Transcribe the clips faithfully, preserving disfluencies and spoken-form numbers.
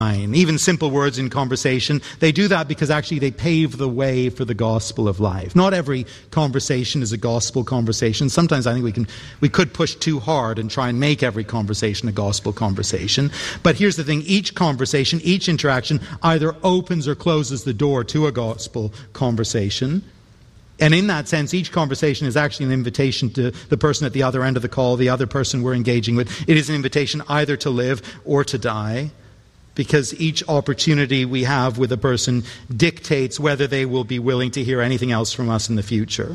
Even simple words in conversation, they do that because actually they pave the way for the gospel of life. Not every conversation is a gospel conversation. Sometimes I think we can we could push too hard and try and make every conversation a gospel conversation. But here's the thing, each conversation, each interaction either opens or closes the door to a gospel conversation. And in that sense, each conversation is actually an invitation to the person at the other end of the call, the other person we're engaging with. It is an invitation either to live or to die. Because each opportunity we have with a person dictates whether they will be willing to hear anything else from us in the future.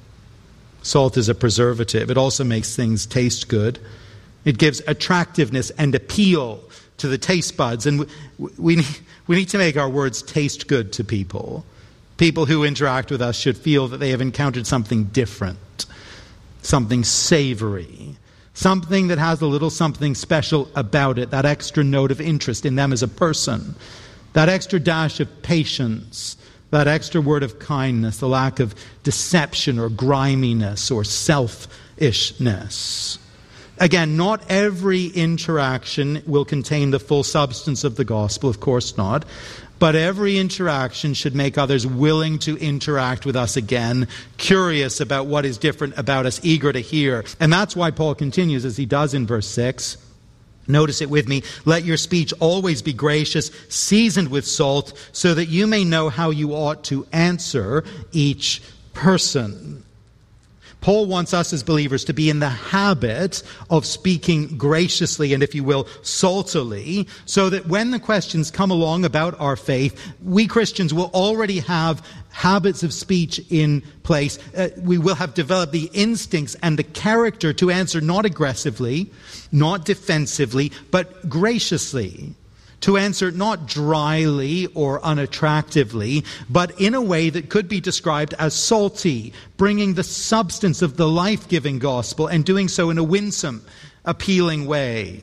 Salt is a preservative. It also makes things taste good. It gives attractiveness and appeal to the taste buds. And we, we, need, we need to make our words taste good to people. People who interact with us should feel that they have encountered something different, something savory. Something that has a little something special about it, that extra note of interest in them as a person, that extra dash of patience, that extra word of kindness, the lack of deception or griminess or selfishness. Again, not every interaction will contain the full substance of the gospel, of course not. But every interaction should make others willing to interact with us again, curious about what is different about us, eager to hear. And that's why Paul continues, as he does in verse six. Notice it with me. Let your speech always be gracious, seasoned with salt, so that you may know how you ought to answer each person. Paul wants us as believers to be in the habit of speaking graciously and, if you will, saltily, so that when the questions come along about our faith, we Christians will already have habits of speech in place. Uh, we will have developed the instincts and the character to answer not aggressively, not defensively, but graciously. To answer not dryly or unattractively, but in a way that could be described as salty, bringing the substance of the life-giving gospel and doing so in a winsome, appealing way.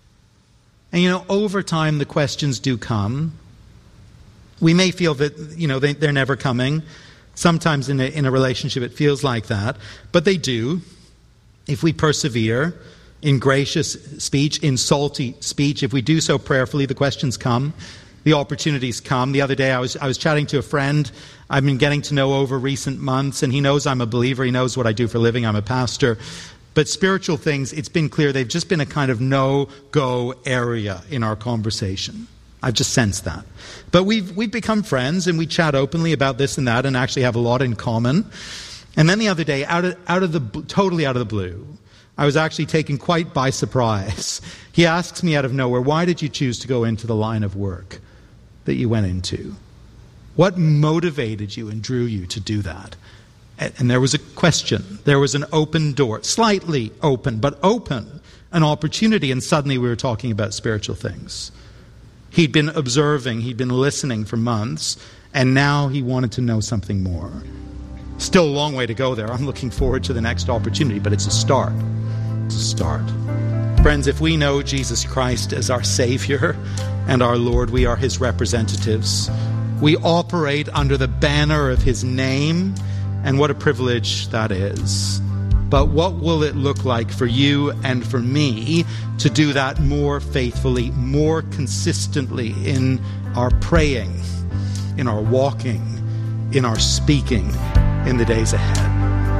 And you know, over time the questions do come. We may feel that, you know, they, they're never coming. Sometimes in a, in a relationship it feels like that, but they do. If we persevere in gracious speech, in salty speech, if we do so prayerfully, the questions come, the opportunities come. The other day I was I was chatting to a friend I've been getting to know over recent months, and he knows I'm a believer, he knows what I do for a living, I'm a pastor. But spiritual things, it's been clear, they've just been a kind of no-go area in our conversation. I've just sensed that. But we've we've become friends, and we chat openly about this and that, and actually have a lot in common. And then the other day, out of out of the totally out of the blue, I was actually taken quite by surprise. He asks me out of nowhere, why did you choose to go into the line of work that you went into? What motivated you and drew you to do that? And there was a question. There was an open door, slightly open, but open, an opportunity. And suddenly we were talking about spiritual things. He'd been observing, he'd been listening for months, and now he wanted to know something more. Still a long way to go there. I'm looking forward to the next opportunity, but it's a start. It's a start. Friends, if we know Jesus Christ as our Savior and our Lord, we are His representatives. We operate under the banner of His name, and what a privilege that is. But what will it look like for you and for me to do that more faithfully, more consistently in our praying, in our walking, in our speaking in the days ahead?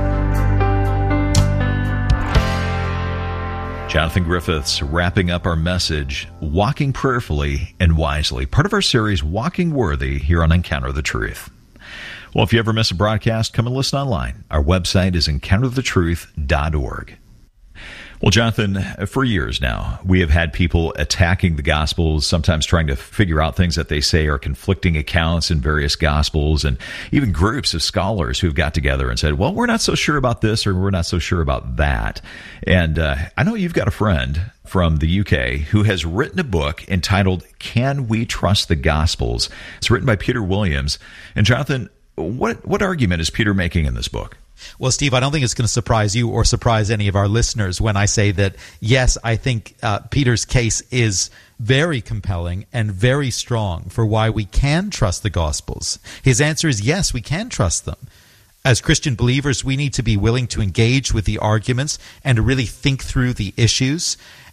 Jonathan Griffiths wrapping up our message, Walking Prayerfully and Wisely, part of our series, Walking Worthy, here on Encounter the Truth. Well, if you ever miss a broadcast, come and listen online. Our website is encounter the truth dot org. Well, Jonathan, for years now, we have had people attacking the Gospels, sometimes trying to figure out things that they say are conflicting accounts in various Gospels, and even groups of scholars who've got together and said, well, we're not so sure about this or we're not so sure about that. And uh, I know you've got a friend from the U K who has written a book entitled, Can We Trust the Gospels? It's written by Peter Williams. And Jonathan, what what argument is Peter making in this book? Well, Steve, I don't think it's going to surprise you or surprise any of our listeners when I say that, yes, I think uh, Peter's case is very compelling and very strong for why we can trust the Gospels. His answer is yes, we can trust them. As Christian believers, we need to be willing to engage with the arguments and to really think through the issues.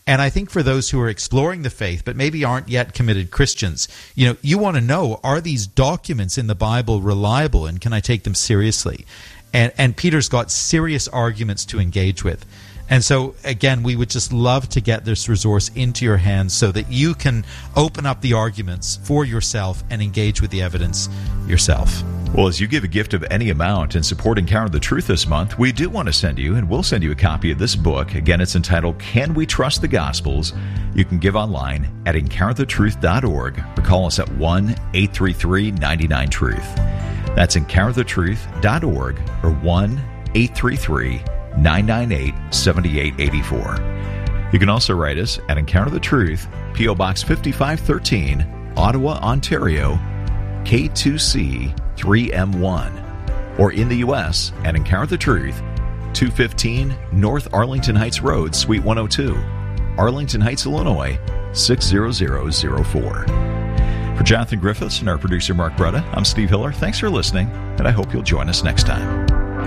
And I think for those who are exploring the faith but maybe aren't yet committed Christians, you know, you want to know, are these documents in the Bible reliable, and can I take them seriously? And, and Peter's got serious arguments to engage with. And so, again, we would just love to get this resource into your hands so that you can open up the arguments for yourself and engage with the evidence yourself. Well, as you give a gift of any amount in support Encounter the Truth this month, we do want to send you, and we'll send you a copy of this book. Again, it's entitled, Can We Trust the Gospels? You can give online at encounter the truth dot org or call us at one eight three three, nine nine, truth. That's encounter the truth dot org or one eight three three, nine nine eight, seven eight eight four. You can also write us at Encounter the Truth, P O Box fifty-five thirteen, Ottawa, Ontario, K two C three M one, or in the U S at Encounter the Truth, two fifteen North Arlington Heights Road, Suite one oh two, Arlington Heights, Illinois, six zero zero zero four. For Jonathan Griffiths and our producer Mark Bretta, I'm Steve Hiller. Thanks for listening, and I hope you'll join us next time.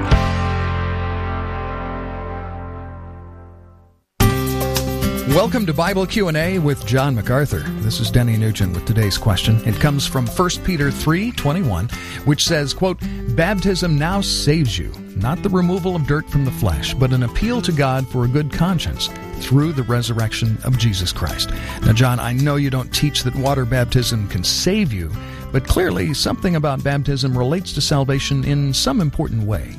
Welcome to Bible Q and A with John MacArthur. This is Denny Nugent with today's question. It comes from First Peter three twenty-one, which says, quote, "Baptism now saves you, not the removal of dirt from the flesh, but an appeal to God for a good conscience through the resurrection of Jesus Christ." Now, John, I know you don't teach that water baptism can save you, but clearly something about baptism relates to salvation in some important way.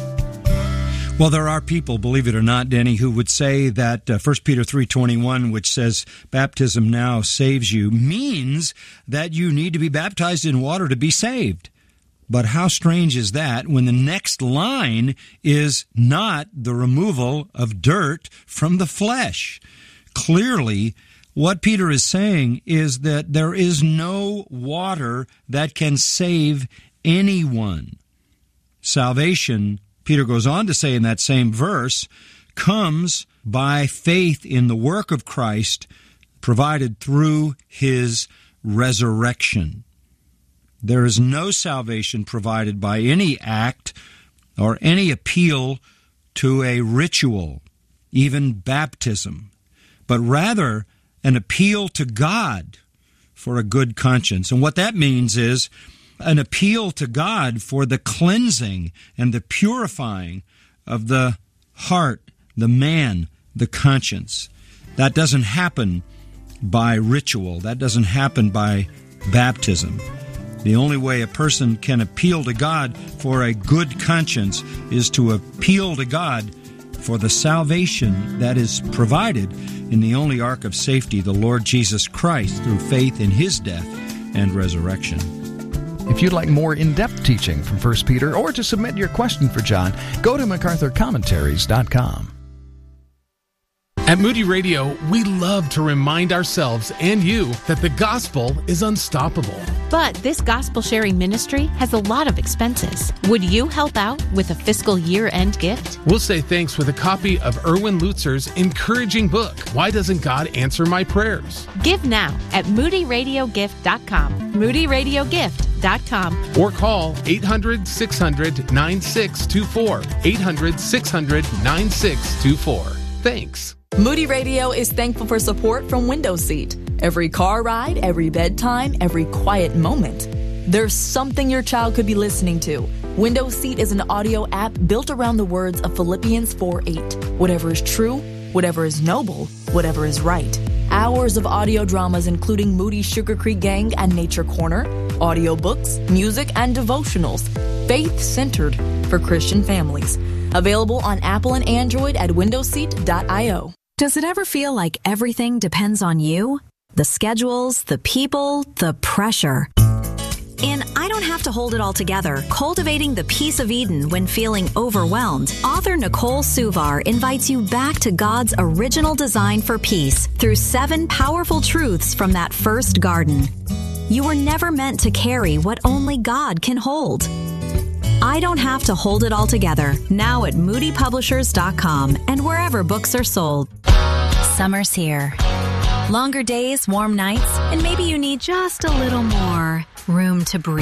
Well, there are people, believe it or not, Denny, who would say that uh, First Peter three twenty-one, which says baptism now saves you, means that you need to be baptized in water to be saved. But how strange is that when the next line is not the removal of dirt from the flesh? Clearly, what Peter is saying is that there is no water that can save anyone. Salvation, Peter goes on to say in that same verse, comes by faith in the work of Christ provided through his resurrection. There is no salvation provided by any act or any appeal to a ritual, even baptism, but rather an appeal to God for a good conscience. And what that means is an appeal to God for the cleansing and the purifying of the heart, the man, the conscience. That doesn't happen by ritual. That doesn't happen by baptism. The only way a person can appeal to God for a good conscience is to appeal to God for the salvation that is provided in the only ark of safety, the Lord Jesus Christ, through faith in his death and resurrection. If you'd like more in-depth teaching from First Peter or to submit your question for John, go to macarthur commentaries dot com. At Moody Radio, we love to remind ourselves and you that the gospel is unstoppable. But this gospel-sharing ministry has a lot of expenses. Would you help out with a fiscal year-end gift? We'll say thanks with a copy of Erwin Lutzer's encouraging book, Why Doesn't God Answer My Prayers? Give now at moody radio gift dot com. moody radio gift dot com. Or call eight hundred, six hundred, nine six two four. eight hundred, six hundred, nine six two four. Thanks. Moody Radio is thankful for support from Window Seat. Every car ride, every bedtime, every quiet moment. There's something your child could be listening to. Window Seat is an audio app built around the words of Philippians four eight. Whatever is true, whatever is noble, whatever is right. Hours of audio dramas including Moody Sugar Creek Gang and Nature Corner, audiobooks, music, and devotionals. Faith-centered for Christian families. Available on Apple and Android at window seat dot io. Does it ever feel like everything depends on you? The schedules, the people, the pressure. In I Don't Have to Hold It All Together, Cultivating the Peace of Eden When Feeling Overwhelmed, author Nicole Suvar invites you back to God's original design for peace through seven powerful truths from that first garden. You were never meant to carry what only God can hold. I Don't Have to Hold It All Together, now at moody publishers dot com and wherever books are sold. Summer's here. Longer days, warm nights, and maybe you need just a little more room to breathe.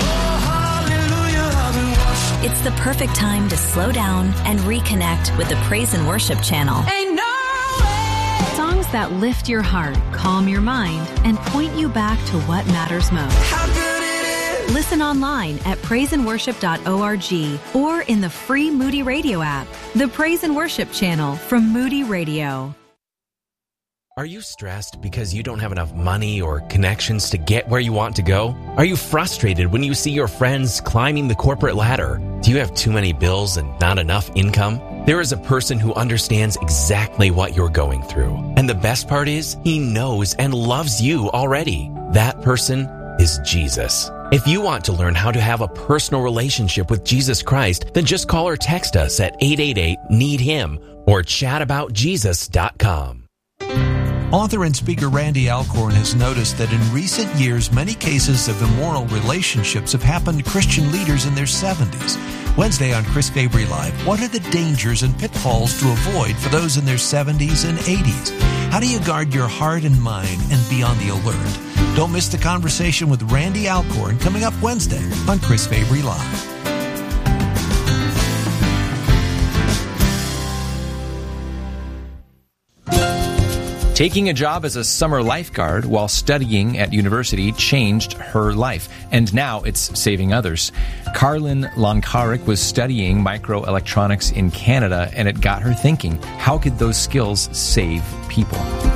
It's the perfect time to slow down and reconnect with the Praise and Worship channel. Ain't no way. Songs that lift your heart, calm your mind, and point you back to what matters most. How good it is. Listen online at praise and worship dot org or in the free Moody Radio app. The Praise and Worship channel from Moody Radio. Are you stressed because you don't have enough money or connections to get where you want to go? Are you frustrated when you see your friends climbing the corporate ladder? Do you have too many bills and not enough income? There is a person who understands exactly what you're going through. And the best part is, he knows and loves you already. That person is Jesus. If you want to learn how to have a personal relationship with Jesus Christ, then just call or text us at eight eight eight, need him or chat about jesus dot com. Author and speaker Randy Alcorn has noticed that in recent years, many cases of immoral relationships have happened to Christian leaders in their seventies. Wednesday on Chris Fabry Live, what are the dangers and pitfalls to avoid for those in their seventies and eighties? How do you guard your heart and mind and be on the alert? Don't miss the conversation with Randy Alcorn coming up Wednesday on Chris Fabry Live. Taking a job as a summer lifeguard while studying at university changed her life, and now it's saving others. Carlin Lonkarik was studying microelectronics in Canada, and it got her thinking, how could those skills save people?